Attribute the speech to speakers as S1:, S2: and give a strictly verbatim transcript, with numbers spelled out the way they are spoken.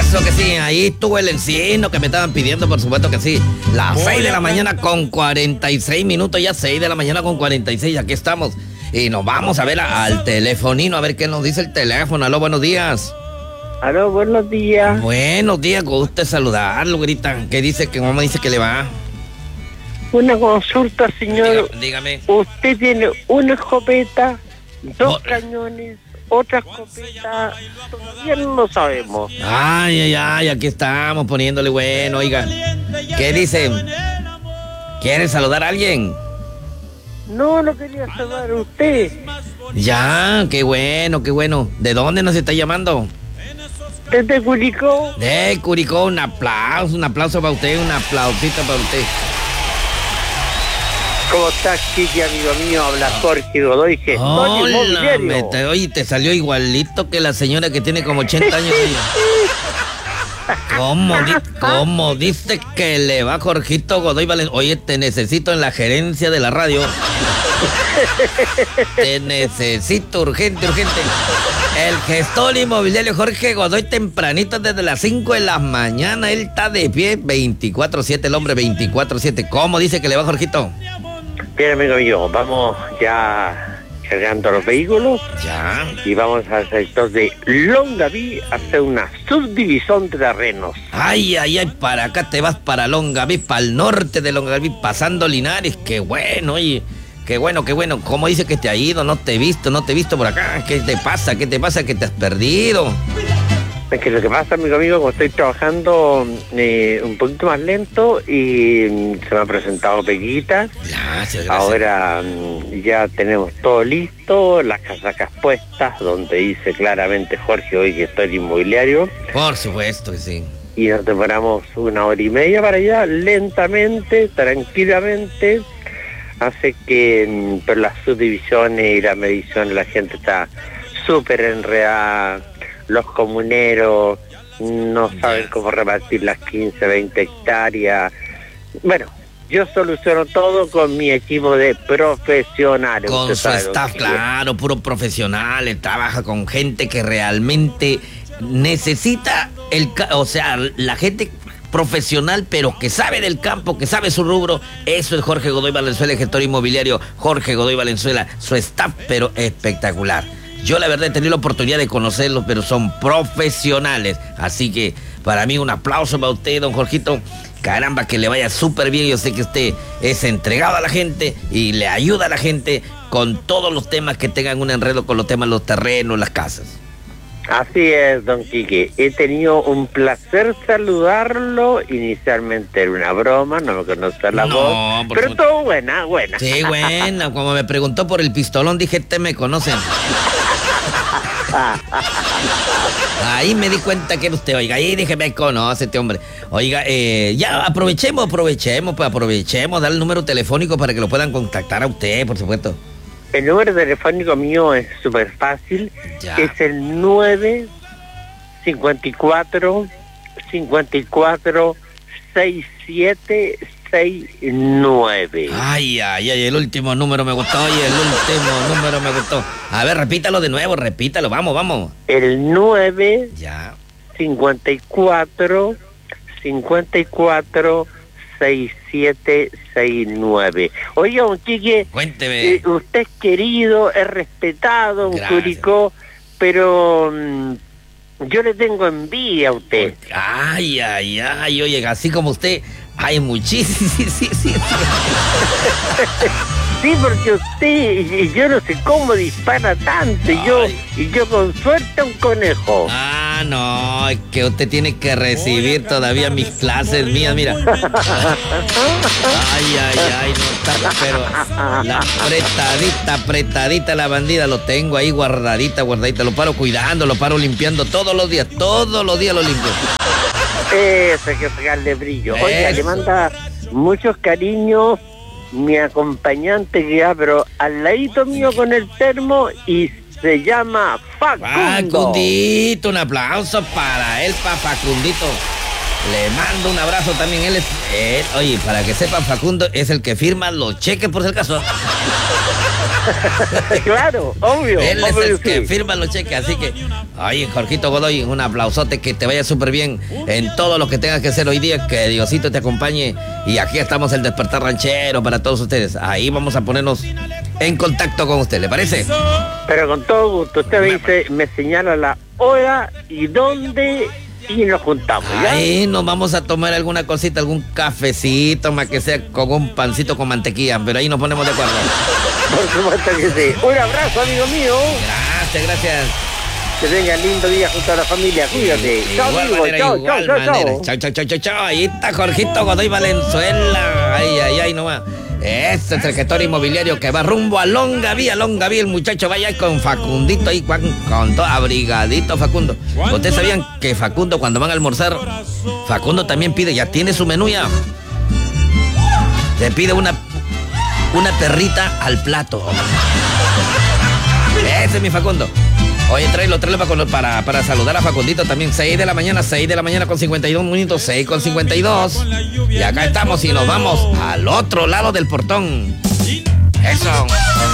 S1: Eso que sí, ahí estuvo el encino que me estaban pidiendo, por supuesto que sí. Las seis de la mañana con cuarenta y seis minutos, ya seis de la mañana con cuarenta y seis, aquí estamos. Y nos vamos a ver a, al telefonino, a ver qué nos dice el teléfono. Aló, buenos días.
S2: Aló, buenos días.
S1: Buenos días, guste saludarlo, grita. ¿Qué dice? ¿Qué mamá dice que le va?
S2: Una consulta, señor.
S1: Dígame.
S2: Usted tiene una escopeta, dos
S1: Oh.
S2: cañones, otra escopeta, todavía no lo sabemos.
S1: Ay, ay, ay, aquí estamos poniéndole bueno, oiga. ¿Qué dice? ¿Quiere saludar a alguien?
S2: No, no quería saludar a usted.
S1: Ya, qué bueno, qué bueno. ¿De dónde nos está llamando?
S2: Desde Curicó.
S1: De Curicó, un aplauso, un aplauso para usted, un aplausito para usted.
S2: ¿Cómo está, Kiki, amigo mío? Habla Jorge Godoy, gestor
S1: Hola,
S2: inmobiliario.
S1: me te, oye, te salió igualito que la señora que tiene como ochenta años. ¿Cómo, di, ¿Cómo dice que le va Jorgito Godoy Valenzuela? Oye, te necesito en la gerencia de la radio. Te necesito urgente, urgente. El gestor inmobiliario Jorge Godoy, tempranito desde las cinco de la mañana, él está de pie veinticuatro siete, el hombre veinticuatro siete. ¿Cómo dice que le va, Jorgito?
S2: Bien, amigo mío, vamos ya cargando los vehículos.
S1: Ya.
S2: Y vamos al sector de Longaví a hacer una subdivisión de terrenos.
S1: Ay, ay, ay, para acá te vas para Longaví, para el norte de Longaví, pasando Linares. Qué bueno, oye. Qué bueno, qué bueno. ¿Cómo dice que te ha ido? No te he visto, no te he visto por acá. ¿Qué te pasa? ¿Qué te pasa? ¿Que te has perdido?
S2: Es que lo que pasa, amigo amigo, como estoy trabajando eh, un poquito más lento y mm, se me han presentado peguitas.
S1: Gracias, gracias.
S2: Ahora mm, ya tenemos todo listo, las casacas puestas, donde dice claramente Jorge hoy que estoy inmobiliario.
S1: Por supuesto que sí.
S2: Y nos demoramos una hora y media para allá, lentamente, tranquilamente. Hace que mm, por las subdivisiones y las mediciones la gente está súper enredada. Los comuneros no saben cómo repartir las quince, veinte hectáreas. Bueno, yo soluciono todo con mi equipo de profesionales.
S1: Con
S2: Usted
S1: su
S2: sabe,
S1: staff,
S2: don
S1: claro, puro profesional, él trabaja con gente que realmente necesita el, ca- o sea, la gente profesional, pero que sabe del campo, que sabe su rubro. Eso es Jorge Godoy Valenzuela, el gestor inmobiliario Jorge Godoy Valenzuela, su staff, pero espectacular. Yo la verdad he tenido la oportunidad de conocerlos, pero son profesionales. Así que para mí un aplauso para usted, don Jorgito. Caramba, que le vaya súper bien. Yo sé que usted es entregado a la gente y le ayuda a la gente con todos los temas que tengan un enredo con los temas de los terrenos, las casas.
S2: Así es, don Quique. He tenido un placer saludarlo. Inicialmente era una broma, no me conoce la
S1: No,
S2: voz.
S1: por
S2: Pero
S1: supuesto.
S2: todo buena, buena.
S1: Sí, bueno, como me preguntó por el pistolón, dije, te me conocen. Ahí me di cuenta que era usted, oiga, ahí dije, me conoce este hombre. Oiga, eh, ya aprovechemos, aprovechemos, pues aprovechemos, dar el número telefónico para que lo puedan contactar a usted, por supuesto.
S2: El número telefónico mío es súper fácil.
S1: Ya.
S2: Es el nueve cincuenta y cuatro cincuenta y cuatro sesenta y siete sesenta y nueve.
S1: Ay, ay, ay, el último número me gustó, oye, el último número me gustó. A ver, repítalo de nuevo, repítalo, vamos, vamos.
S2: El nueve
S1: Ya.
S2: cincuenta y cuatro cincuenta y cuatro sesenta y siete sesenta y nueve. Oiga, don Quique,
S1: Cuénteme.
S2: eh, usted es querido, es respetado en
S1: Gracias.
S2: Curicó, pero mm, yo le tengo envidia a usted.
S1: Ay, ay, ay, oye, así como usted, hay muchísimo. Sí, sí, sí.
S2: Sí, porque usted, y yo no sé cómo dispara tanto, y yo, y yo con suerte un conejo.
S1: Ah, no, es que usted tiene que recibir todavía mis clases mías, mira. Ay, ay, ay, no está, pero la apretadita, apretadita la bandida, lo tengo ahí guardadita, guardadita, lo paro cuidando, lo paro limpiando todos los días, todos los días lo limpio.
S2: Eso hay que pegarle brillo. Oiga,
S1: Eso.
S2: le manda muchos cariños mi acompañante que ya, pero al ladito mío con el termo y se llama Facundo.
S1: Facundito, un aplauso para él, pa' Facundito. Le mando un abrazo también, él es, él, oye, para que sepan, Facundo es el que firma los cheques por si acaso.
S2: Claro, obvio.
S1: Él es
S2: obvio
S1: el
S2: sí.
S1: que firma los cheques, así que, ay, Jorgito Godoy, un aplausote, que te vaya súper bien en todo lo que tengas que hacer hoy día, que Diosito te acompañe, y aquí estamos el Despertar Ranchero para todos ustedes. Ahí vamos a ponernos en contacto con usted, ¿le parece?
S2: Pero con todo gusto, usted me dice, me señala la hora y dónde y nos juntamos, ¿ya?
S1: Ahí nos vamos a tomar alguna cosita, algún cafecito, más que sea con un pancito con mantequilla, pero ahí nos ponemos de acuerdo.
S2: Por supuesto que sí. Un abrazo, amigo mío.
S1: Gracias, gracias.
S2: Que tenga lindo día junto a la familia, cuídate.
S1: De
S2: Chao,
S1: igual
S2: amigo.
S1: manera,
S2: Chao,
S1: igual
S2: chao, chao,
S1: manera.
S2: chao.
S1: Chao, chao, chao, chao, chao. Ahí está Jorgito Godoy Valenzuela. Ay, ay, ay, nomás. Este es el gestor inmobiliario que va rumbo a Longaví, a Longaví. El muchacho vaya ahí con Facundito ahí, con, con todo abrigadito Facundo. ¿Ustedes sabían que Facundo, cuando van a almorzar, Facundo también pide, ya tiene su menú ya? Se pide una, una perrita al plato. Ese es mi Facundo. Oye, tráelo, tráelo para, para, para saludar a Facundito también. seis de la mañana, seis de la mañana con cincuenta y dos minutos, seis con cincuenta y dos. Y acá estamos y nos vamos al otro lado del portón. Eso.